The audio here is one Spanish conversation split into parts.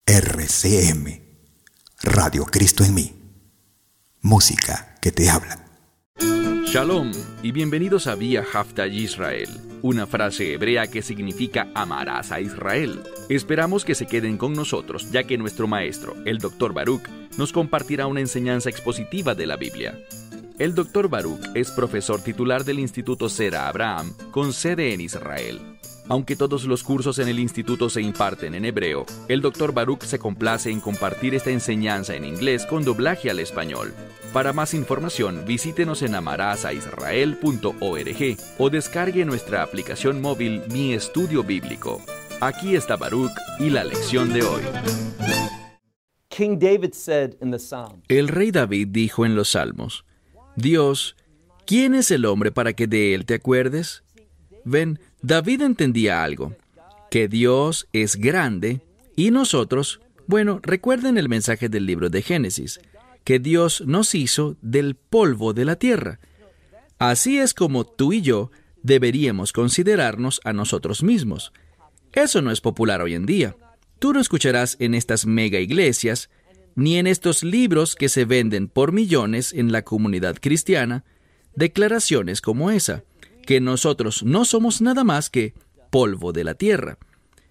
RCM, Radio Cristo en mí. Música que te habla. Shalom y bienvenidos a Vía Hafta Yisrael, una frase hebrea que significa amarás a Israel. Esperamos que se queden con nosotros, ya que nuestro maestro, el Dr. Baruch, nos compartirá una enseñanza expositiva de la Biblia. El Dr. Baruch es profesor titular del Instituto Zera Abraham, con sede en Israel. Aunque todos los cursos en el instituto se imparten en hebreo, el Dr. Baruch se complace en compartir esta enseñanza en inglés con doblaje al español. Para más información, visítenos en amarasaisrael.org o descargue nuestra aplicación móvil Mi Estudio Bíblico. Aquí está Baruch y la lección de hoy. King David said in the Psalms, El rey David dijo en los Salmos: Dios, ¿quién es el hombre para que de él te acuerdes? Ven, David entendía algo, que Dios es grande y nosotros, recuerden el mensaje del libro de Génesis, que Dios nos hizo del polvo de la tierra. Así es como tú y yo deberíamos considerarnos a nosotros mismos. Eso no es popular hoy en día. Tú no escucharás en estas mega iglesias, ni en estos libros que se venden por millones en la comunidad cristiana, declaraciones como esa, que nosotros no somos nada más que polvo de la tierra.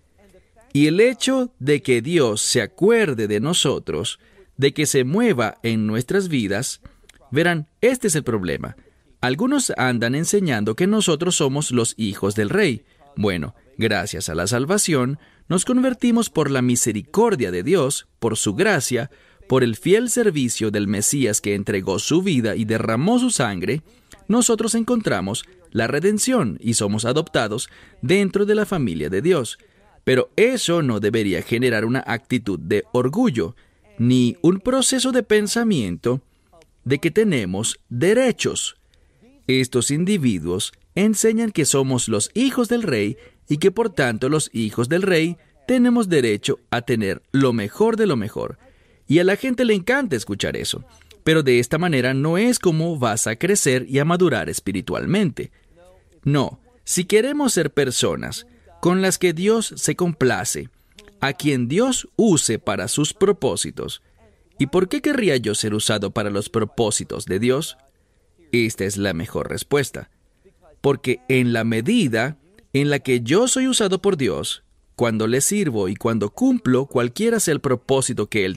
Y el hecho de que Dios se acuerde de nosotros, de que se mueva en nuestras vidas, verán, este es el problema. Algunos andan enseñando que nosotros somos los hijos del rey. Bueno, gracias a la salvación, nos convertimos por la misericordia de Dios, por su gracia, por el fiel servicio del Mesías que entregó su vida y derramó su sangre. Nosotros encontramos la redención y somos adoptados dentro de la familia de Dios. Pero eso no debería generar una actitud de orgullo, ni un proceso de pensamiento de que tenemos derechos. Estos individuos enseñan que somos los hijos del rey y que por tanto los hijos del rey tenemos derecho a tener lo mejor de lo mejor. Y a la gente le encanta escuchar eso. Pero de esta manera no es como vas a crecer y a madurar espiritualmente. No, si queremos ser personas con las que Dios se complace, a quien Dios use para sus propósitos. ¿Y por qué querría yo ser usado para los propósitos de Dios? Esta es la mejor respuesta. Porque en la medida en la que yo soy usado por Dios, cuando le sirvo y cuando cumplo cualquiera sea el propósito que Él